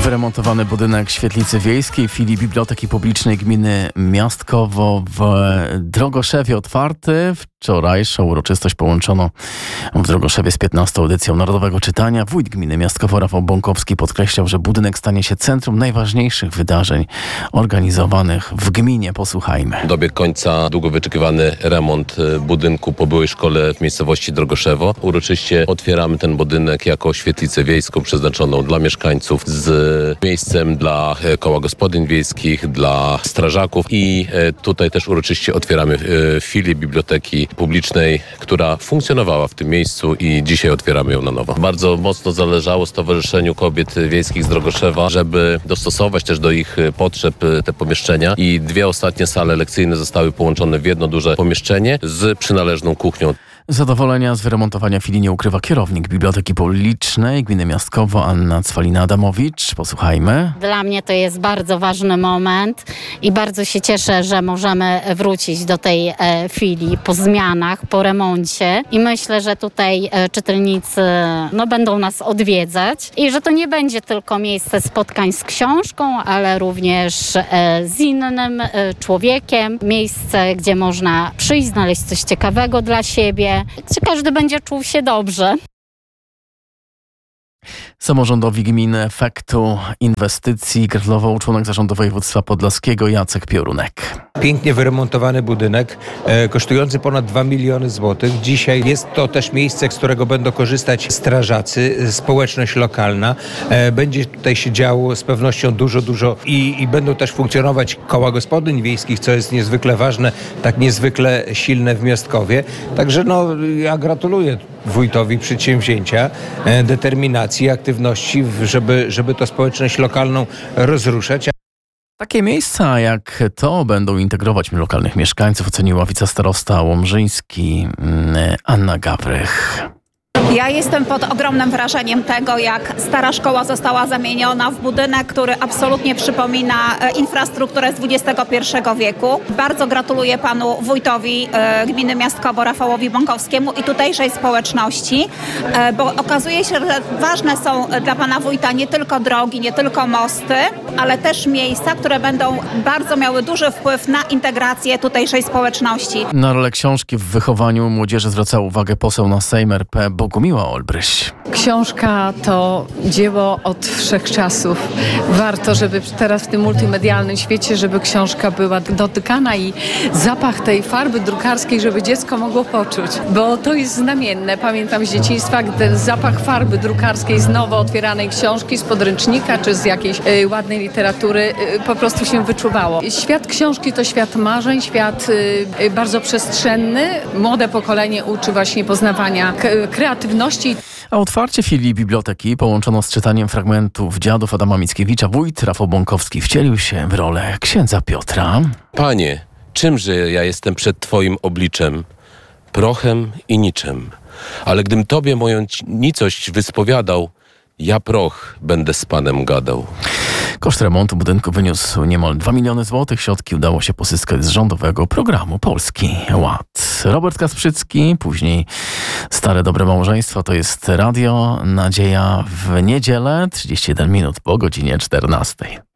Wyremontowany budynek Świetlicy Wiejskiej filii Biblioteki Publicznej Gminy Miastkowo w Drogoszewie otwarty. Wczorajszą uroczystość połączono w Drogoszewie z 15. edycją Narodowego Czytania. Wójt gminy Miastkowo Rafał Bąkowski podkreślał, że budynek stanie się centrum najważniejszych wydarzeń organizowanych w gminie. Posłuchajmy. Dobiegł końca długo wyczekiwany remont budynku po byłej szkole w miejscowości Drogoszewo. Uroczyście otwieramy ten budynek jako świetlicę wiejską przeznaczoną dla mieszkańców z miejscem dla koła gospodyń wiejskich, dla strażaków i tutaj też uroczyście otwieramy filię Biblioteki Publicznej, która funkcjonowała w tym miejscu i dzisiaj otwieramy ją na nowo. Bardzo mocno zależało Stowarzyszeniu Kobiet Wiejskich z Drogoszewa, żeby dostosować też do ich potrzeb te pomieszczenia i dwie ostatnie sale lekcyjne zostały połączone w jedno duże pomieszczenie z przynależną kuchnią. Zadowolenia z wyremontowania filii nie ukrywa kierownik Biblioteki Publicznej Gminy Miastkowo Anna Cwalina-Adamowicz. Posłuchajmy. Dla mnie to jest bardzo ważny moment i bardzo się cieszę, że możemy wrócić do tej filii po zmianach, po remoncie i myślę, że tutaj czytelnicy będą nas odwiedzać i że to nie będzie tylko miejsce spotkań z książką, ale również z innym człowiekiem. Miejsce, gdzie można przyjść, znaleźć coś ciekawego dla siebie, gdzie każdy będzie czuł się dobrze. Samorządowi gminy efektu inwestycji gratulował członek zarządu województwa podlaskiego Jacek Piorunek. Pięknie wyremontowany budynek, kosztujący ponad 2 miliony złotych. Dzisiaj jest to też miejsce, z którego będą korzystać strażacy, społeczność lokalna. Będzie tutaj się działo z pewnością dużo i będą też funkcjonować koła gospodyń wiejskich, co jest niezwykle ważne, tak niezwykle silne w Miastkowie. Także ja gratuluję wójtowi przedsięwzięcia, determinacji, aktywności, żeby tę społeczność lokalną rozruszać. Takie miejsca jak to będą integrować lokalnych mieszkańców, oceniła wicestarosta łomżyński Anna Gawrych. Ja jestem pod ogromnym wrażeniem tego, jak stara szkoła została zamieniona w budynek, który absolutnie przypomina infrastrukturę z XXI wieku. Bardzo gratuluję panu wójtowi gminy Miastkowo Rafałowi Bąkowskiemu i tutejszej społeczności, bo okazuje się, że ważne są dla pana wójta nie tylko drogi, nie tylko mosty, ale też miejsca, które będą bardzo miały duży wpływ na integrację tutejszej społeczności. Na rolę książki w wychowaniu młodzieży zwraca uwagę poseł na Sejm RP Bogumiła Olbryś. Książka to dzieło od wszechczasów. Warto, żeby teraz w tym multimedialnym świecie, żeby książka była dotykana i zapach tej farby drukarskiej, żeby dziecko mogło poczuć, bo to jest znamienne. Pamiętam z dzieciństwa, gdy ten zapach farby drukarskiej z nowo otwieranej książki, z podręcznika czy z jakiejś ładnej literatury po prostu się wyczuwało. Świat książki to świat marzeń, świat bardzo przestrzenny. Młode pokolenie uczy właśnie poznawania kreatywności. A otwarcie filii biblioteki połączono z czytaniem fragmentów Dziadów Adama Mickiewicza. Wójt Rafał Bąkowski wcielił się w rolę księdza Piotra. Panie, czymże ja jestem przed Twoim obliczem? Prochem i niczem. Ale gdym Tobie moją nicość wyspowiadał, ja proch będę z Panem gadał. Koszt remontu budynku wyniósł niemal 2 miliony złotych. Środki udało się pozyskać z rządowego programu Polski Ład. Robert Kasprzycki, później Stare Dobre Małżeństwo. To jest Radio Nadzieja w niedzielę, 31 minut po godzinie 14.